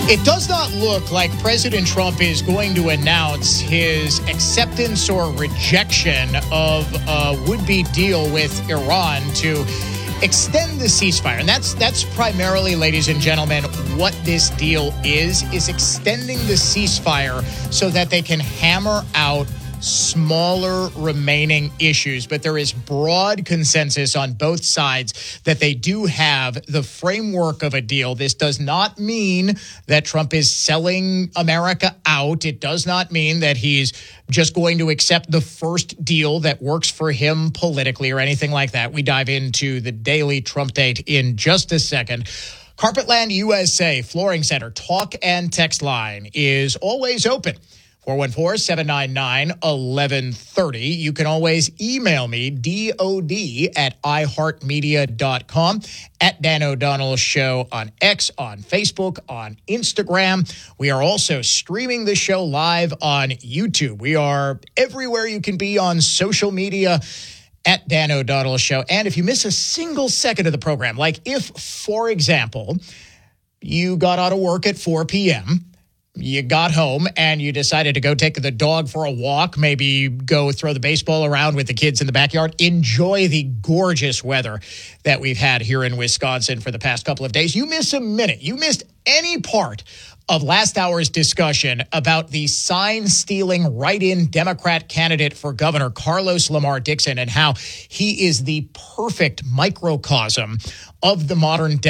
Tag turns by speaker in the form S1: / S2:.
S1: It does not look like President Trump is going to announce his acceptance or rejection of a would-be deal with Iran to extend the ceasefire. And that's primarily, ladies and gentlemen, what this deal is extending the ceasefire so that they can hammer out smaller remaining issues. But there is broad consensus on both sides that they do have the framework of a deal. This does not mean that Trump is selling America out. It does not mean that he's just going to accept the first deal that works for him politically or anything like that. We dive into the daily Trump date in just a second. Carpetland USA Flooring Center talk and text line is always open. 414-799-1130. You can always email me, DOD@iHeartMedia.com, at Dan O'Donnell Show on X, on Facebook, on Instagram. We are also streaming the show live on YouTube. We are everywhere you can be on social media at Dan O'Donnell Show. And if you miss a single second of the program, like if, for example, you got out of work at 4 p.m., you got home and you decided to go take the dog for a walk, maybe go throw the baseball around with the kids in the backyard. Enjoy the gorgeous weather that we've had here in Wisconsin for the past couple of days. You miss a minute. You missed any part of last hour's discussion about the sign-stealing write-in Democrat candidate for governor, Carlos Lamar Dixon, and how he is the perfect microcosm of the modern